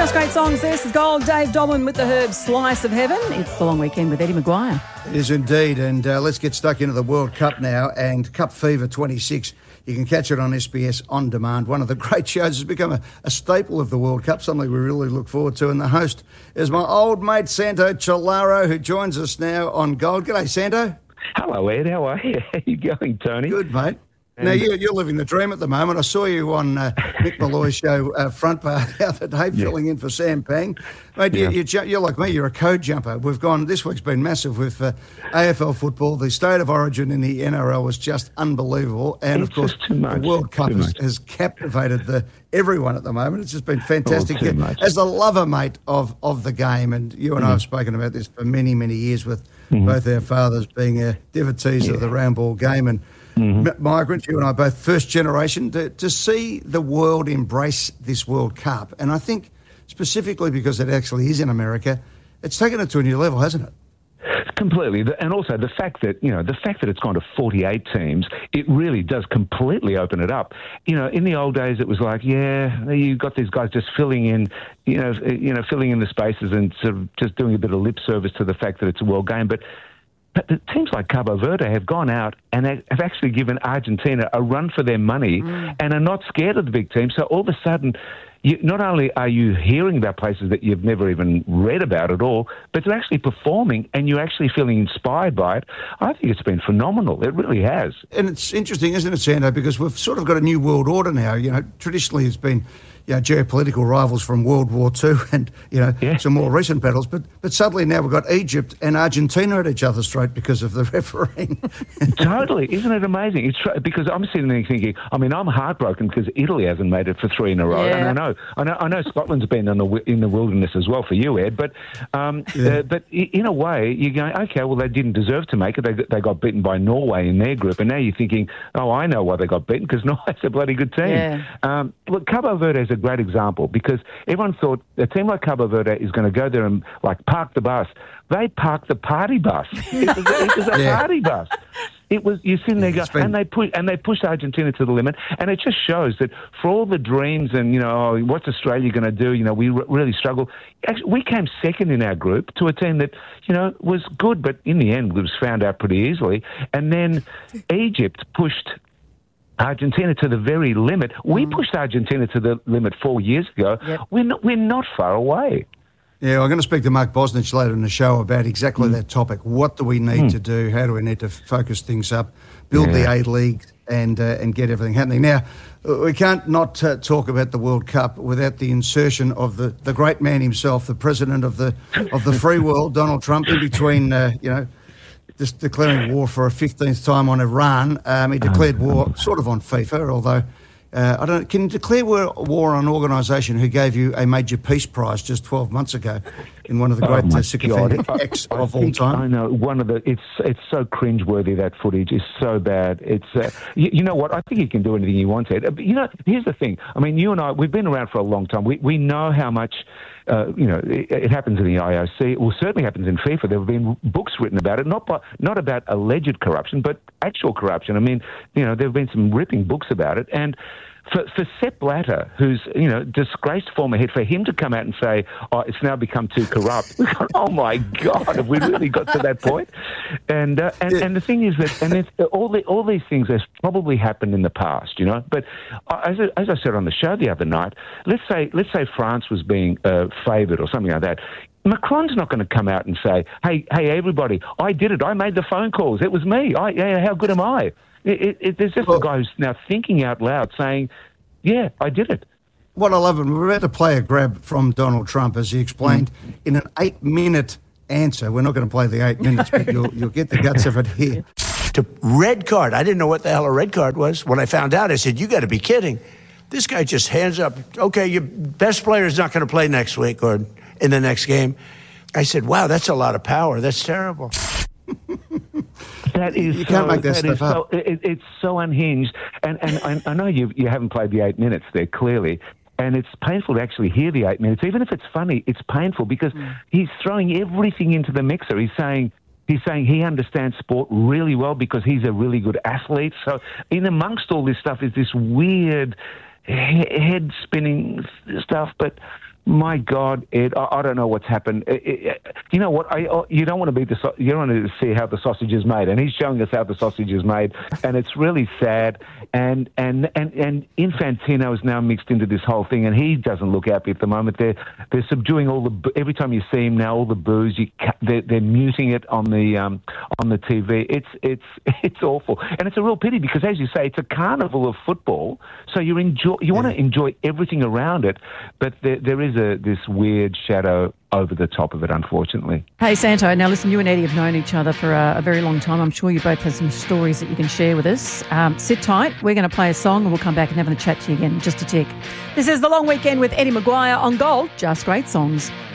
Nice, great songs. This is Gold. Dave Dobbin with the Herb Slice of Heaven. It's the long weekend with Eddie Maguire. It is indeed, and let's get stuck into the World Cup now, and Cup Fever 26. You can catch it on SBS On Demand. One of the great shows has become a staple of the World Cup, something we really look forward to, and the host is my old mate Santo Ciallaro, who joins us now on Gold. G'day, Santo. Hello, Ed. How are you? How you going, Tony? Good, mate. Now, you're living the dream at the moment. I saw you on Mick Malloy's show, Front Bar, the other day, filling in for Sam Pang. Mate, you're like me. You're a code jumper. This week's been massive with AFL football. The state of origin in the NRL was just unbelievable. And, of course, the World Cup has captivated everyone at the moment. It's just been fantastic. As a lover, mate, of the game, and you and I have spoken about this for many, many years with both our fathers being devotees of the round ball game, and migrants, you and I both first generation, to see the world embrace this World Cup. And I think specifically because it actually is in America, it's taken it to a new level, hasn't it? Completely. And also the fact that it's gone to 48 teams, it really does completely open it up. In the old days, it was like, you got these guys just filling in the spaces and sort of just doing a bit of lip service to the fact that it's a world game. But the teams like Cabo Verde have gone out and have actually given Argentina a run for their money and are not scared of the big team. So all of a sudden, not only are you hearing about places that you've never even read about at all, but they're actually performing and you're actually feeling inspired by it. I think it's been phenomenal. It really has. And it's interesting, isn't it, Sando, because we've sort of got a new world order now. Traditionally it's been geopolitical rivals from World War II and, some more recent battles. But suddenly now we've got Egypt and Argentina at each other's throat because of the refereeing. Totally. Isn't it amazing? It's because I'm sitting there thinking, I'm heartbroken because Italy hasn't made it for 3 in a row. Yeah. And I know Scotland's been in the wilderness as well for you, Ed. But in a way, you're going, okay, well, they didn't deserve to make it. They got beaten by Norway in their group. And now you're thinking, I know why they got beaten, because Norway's a bloody good team. Yeah. Look, Cabo Verde is a great example because everyone thought a team like Cabo Verde is going to go there and park the bus. They parked the party bus. It was a party bus. It was, you're sitting there going, and they pushed Argentina to the limit, and it just shows that for all the dreams and what's Australia going to do? We really struggled. Actually, we came second in our group to a team that was good, but in the end was found out pretty easily. And then Egypt pushed Argentina to the very limit. We pushed Argentina to the limit 4 years ago. Yep. We're not far away. Yeah, I'm going to speak to Mark Bosnich later in the show about exactly that topic. What do we need to do? How do we need to focus things up, build the A-League and get everything happening? Now, we can't not talk about the World Cup without the insertion of the great man himself, the president of the free world, Donald Trump, in between, just declaring war for a 15th time on Iran. He declared war sort of on FIFA, although can you declare war on an organisation who gave you a major peace prize just 12 months ago in one of the great sycophantic acts of all time? I know it's so cringeworthy. That footage is so bad. It's you know what? I think he can do anything he wants. Ed. But here's the thing. I mean, you and I, we've been around for a long time. We know how much. It happens in the IOC. Well, certainly happens in FIFA. There have been books written about it, not about alleged corruption, but actual corruption. I mean, there have been some ripping books about it. And for Sepp Blatter, who's disgraced former head, for him to come out and say, it's now become too corrupt. Oh my God, have we really got to that point? And the thing is that all these things have probably happened in the past, But as I said on the show the other night, let's say France was being favoured or something like that. Macron's not going to come out and say, hey, everybody, I did it. I made the phone calls. It was me. How good am I? There's just a guy who's now thinking out loud saying, yeah, I did it. What I love, and we're about to play a grab from Donald Trump as he explained in an 8-minute answer. We're not going to play the 8 minutes, but you'll get the guts of it here. To red card. I didn't know what the hell a red card was. When I found out, I said, you got to be kidding. This guy just hands up, okay, your best player is not going to play next week or in the next game. I said, wow, that's a lot of power. That's terrible. That is you can't make that stuff up. It's so unhinged. And I know you haven't played the 8 minutes there, clearly. And it's painful to actually hear the 8 minutes. Even if it's funny, it's painful because he's throwing everything into the mixer. He's saying he understands sport really well because he's a really good athlete. So in amongst all this stuff is this weird head-spinning stuff. But My God, Ed, I don't know what's happened. You know what? You don't want to see how the sausage is made, and he's showing us how the sausage is made, and it's really sad. And Infantino is now mixed into this whole thing, and he doesn't look happy at the moment. They're subduing every time you see him now, all the boos. They're muting it on the TV. It's awful, and it's a real pity because, as you say, it's a carnival of football. So you want to enjoy everything around it, but there is this weird shadow over the top of it, unfortunately. Hey, Santo, now listen, you and Eddie have known each other for a very long time. I'm sure you both have some stories that you can share with us. Sit tight. We're going to play a song and we'll come back and have a chat to you again in just a tick. This is The Long Weekend with Eddie Maguire on Gold. Just great songs.